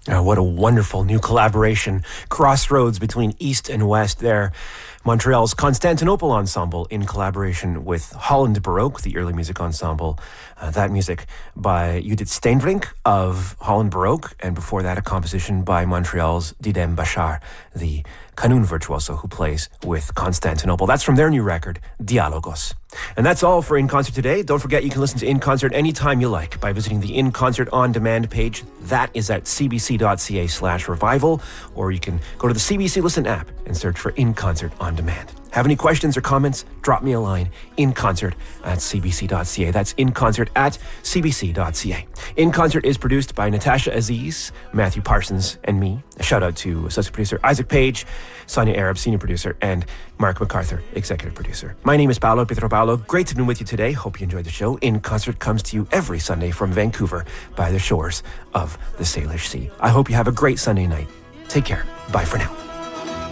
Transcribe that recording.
What a wonderful new collaboration. Crossroads between East and West there. Montreal's Constantinople Ensemble in collaboration with Holland Baroque, the early music ensemble. That music by Judith Steenbrink of Holland Baroque, and before that a composition by Montreal's Didem Bachar, the Qanun virtuoso who plays with Constantinople. That's from their new record, Dialogos. And that's all for In Concert today. Don't forget you can listen to In Concert anytime you like by visiting the In Concert On Demand page. That is at cbc.ca/revival, or you can go to the CBC Listen app and search for In Concert On Demand. Have any questions or comments? Drop me a line, inconcert@cbc.ca. That's inconcert@cbc.ca. In Concert is produced by Natasha Aziz, Matthew Parsons, and me. A shout out to associate producer Isaac Page, Sonia Arab, senior producer, and Mark MacArthur, executive producer. My name is Paolo Pietropalo. Great to be with you today. Hope you enjoyed the show. In Concert comes to you every Sunday from Vancouver by the shores of the Salish Sea. I hope you have a great Sunday night. Take care. Bye for now.